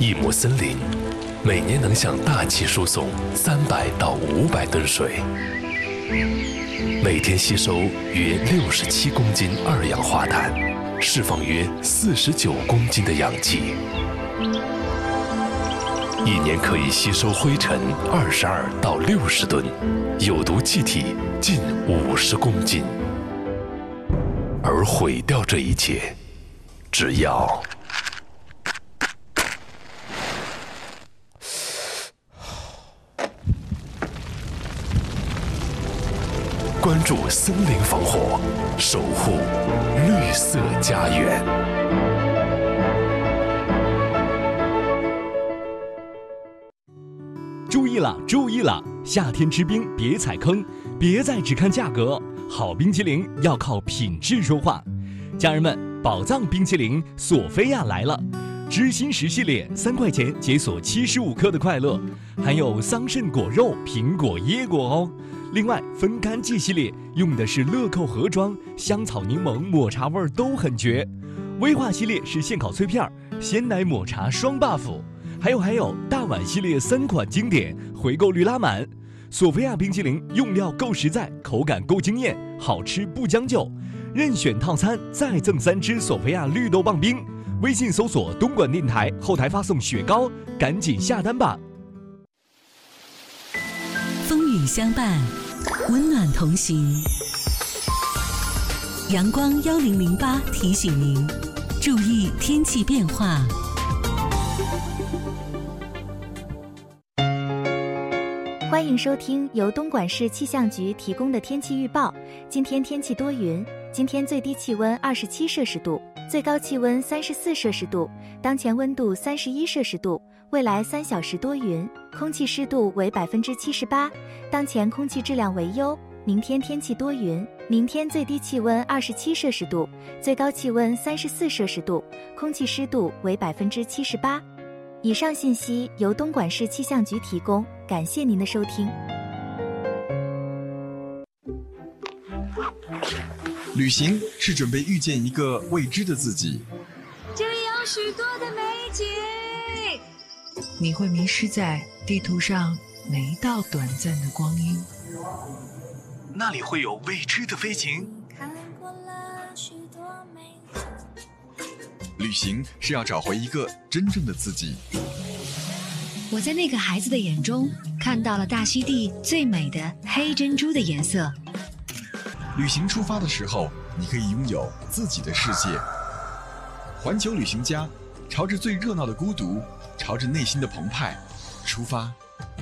一亩森林每年能向大气输送300到500吨水，每天吸收约67公斤二氧化碳，释放约49公斤的氧气，一年可以吸收灰尘22到60吨，有毒气体近50公斤。而毁掉这一切，只要关注森林防火，守护绿色家园。 注意了，注意了！夏天吃冰别踩坑，别再只看价格，好冰淇淋要靠品质说话。家人们，宝藏冰淇淋索菲亚来了！知心10系列3块钱解锁75克的快乐，含有桑葚果肉、苹果、椰果哦。另外，分干季系列用的是乐扣盒装，香草、柠檬、抹茶味都很绝。威化系列是现烤脆片，鲜奶抹茶双 buff。还有，大碗系列3款经典，回购率拉满。索菲亚冰淇淋用料够实在，口感够惊艳，好吃不将就。任选套餐再赠3支索菲亚绿豆棒冰。微信搜索东莞电台，后台发送雪糕，赶紧下单吧。 风雨相伴，温暖同行。阳光1008提醒您，注意天气变化。 欢迎收听由东莞市气象局提供的天气预报。今天天气多云，今天最低气温27摄氏度，最高气温34摄氏度，当前温度31摄氏度。未来3小时多云，空气湿度为78%，当前空气质量为优。明天天气多云，明天最低气温27摄氏度，最高气温34摄氏度，空气湿度为78%。以上信息由东莞市气象局提供，感谢您的收听。 旅行是准备遇见一个未知的自己， 这里有许多的美景， 你会迷失在地图上每一道短暂的光阴， 那里会有未知的飞行。 看过了许多美景。 旅行是要找回一个真正的自己。 我在那个孩子的眼中看到了大溪地最美的黑珍珠的颜色。 旅行出发的时候，你可以拥有自己的世界。环球旅行家，朝着最热闹的孤独，朝着内心的澎湃出发。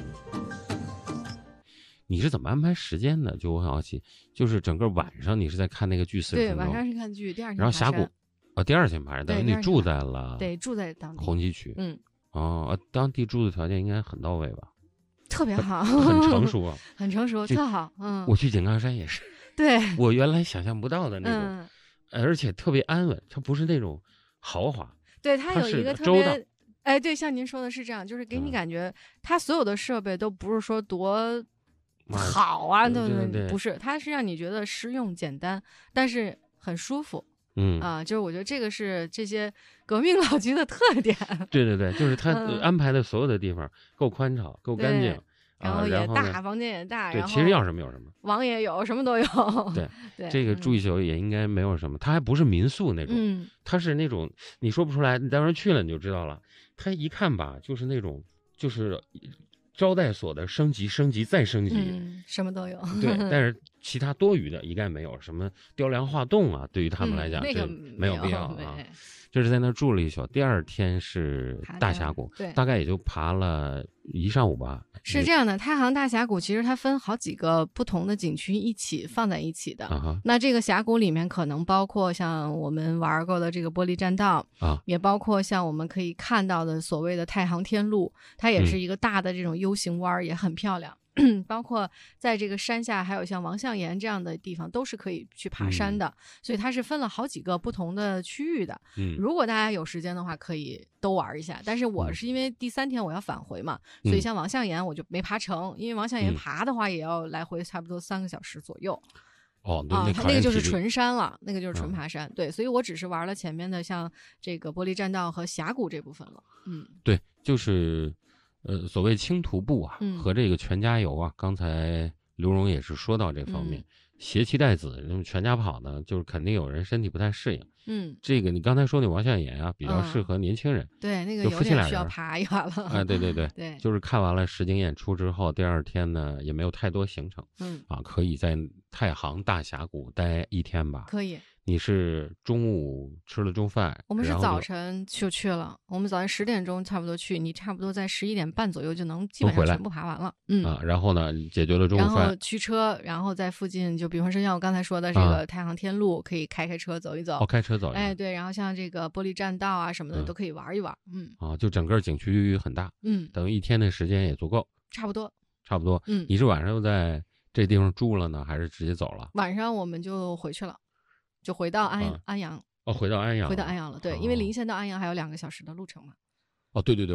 你是怎么安排时间的？就我很好奇，就是整个晚上你是在看那个剧40分钟？ 对，晚上是看剧，第二天然后峡谷第二天爬山，等于你住在了住在当地红旗区。当地住的条件应该很到位吧？ 特别好， 很成熟啊， 很成熟，特好。 我去井冈山也是， 对， 我原来想象不到的那种，而且特别安稳，它不是那种豪华。 对，它有一个特别，对，像您说的是这样，就是给你感觉，它所有的设备都不是说多好啊， 对， 不是，它是让你觉得实用简单，但是很舒服。就是我觉得这个是这些革命老局的特点。对， 就是他安排的所有的地方够宽敞，够干净， 然后也大，房间也大。 对，其实要什么有什么， 网也有，什么都有。 对，这个住一宿也应该没有什么，它还不是民宿那种，它是那种你说不出来，你待会儿去了你就知道了。它一看吧，就是那种就是招待所的升级再升级， 什么都有。 对，但是其他多余的一概没有，什么雕梁画栋啊，对于他们来讲，这没有必要啊。就是在那住了一宿，第二天是大峡谷，大概也就爬了1上午吧。 是这样的，太行大峡谷其实它分好几个不同的景区一起放在一起的。那这个峡谷里面可能包括像我们玩过的这个玻璃栈道也包括像我们可以看到的所谓的太行天路，它也是一个大的这种 U 型弯，也很漂亮。包括在这个山下还有像王象岩这样的地方都是可以去爬山的，所以它是分了好几个不同的区域的。如果大家有时间的话可以都玩一下，但是我是因为第3天我要返回嘛，所以像王象岩我就没爬成，因为王象岩爬的话也要来回差不多3个小时左右。 它那个就是纯山了，那个就是纯爬山。对，所以我只是玩了前面的像这个玻璃栈道和峡谷这部分了。 对，就是所谓轻徒步啊，和这个全家游啊，刚才刘荣也是说到这方面，携妻带子全家跑呢，就是肯定有人身体不太适应。这个你刚才说那王象岩啊，比较适合年轻人。 对，那个有点需要爬一把了。 对，就是看完了实景演出之后，第二天呢也没有太多行程。可以在太行大峡谷待1天吧。 可以。 你是中午吃了中饭？ 我们是早晨就去了，我们早上10点钟差不多去，你差不多在11点半左右就能基本上全部爬完了。 然后呢，解决了中午饭， 然后驱车，然后在附近就比方说像我刚才说的这个太行天路，可以开车走一走。 开车走一走。 哎，对，然后像这个玻璃栈道啊什么的都可以玩一玩。 就整个景区很大。等于1天的时间也足够。 差不多。 你是晚上又在这地方住了呢，还是直接走了？ 晚上我们就回去了。就回到安阳。 回到安阳。 了，对，因为临县到安阳还有2个小时的路程嘛。 对。